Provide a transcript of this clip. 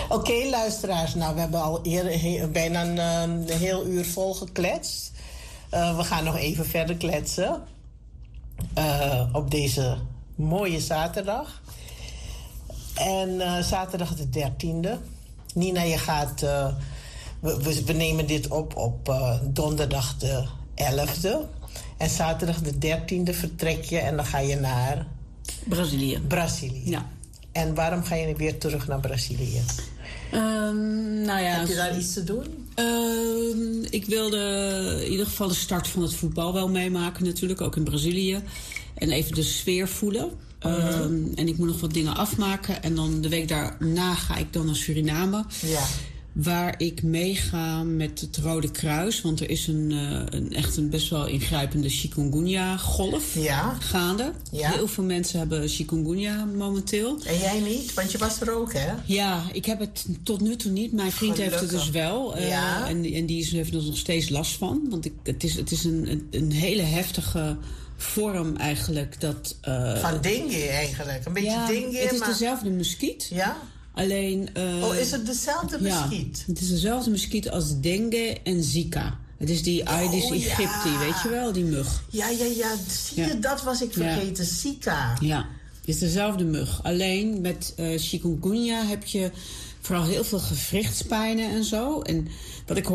Oké, luisteraars. Nou, we hebben al bijna een heel uur vol gekletst. We gaan nog even verder kletsen. Op deze mooie zaterdag. En zaterdag de 13e. Nina, je gaat... we nemen dit op donderdag de 11e. En zaterdag de 13e vertrek je en dan ga je naar... Brazilië. Ja. En waarom ga je weer terug naar Brazilië? Heb je daar iets te doen? Ik wilde in ieder geval de start van het voetbal wel meemaken natuurlijk, ook in Brazilië. En even de sfeer voelen. En ik moet nog wat dingen afmaken. En dan de week daarna ga ik dan naar Suriname. Ja. Waar ik meega met het Rode Kruis. Want er is een best wel ingrijpende chikungunya-golf gaande. Ja. Heel veel mensen hebben chikungunya momenteel. En jij niet? Want je was er ook, hè? Ja, ik heb het tot nu toe niet. Mijn vriend heeft het dus wel. En die heeft er nog steeds last van. Want het is een hele heftige vorm eigenlijk. Van dengue eigenlijk. Een beetje dengue. Het is dezelfde muskiet. Ja? Alleen... is het dezelfde muskiet? Ja, het is dezelfde muskiet als dengue en Zika. Het is die Aedes aegypti, weet je wel, die mug. Ja. Zie je, dat was ik vergeten. Zika. Ja, het is dezelfde mug. Alleen met chikungunya heb je vooral heel veel gewrichtspijnen en zo. En wat ik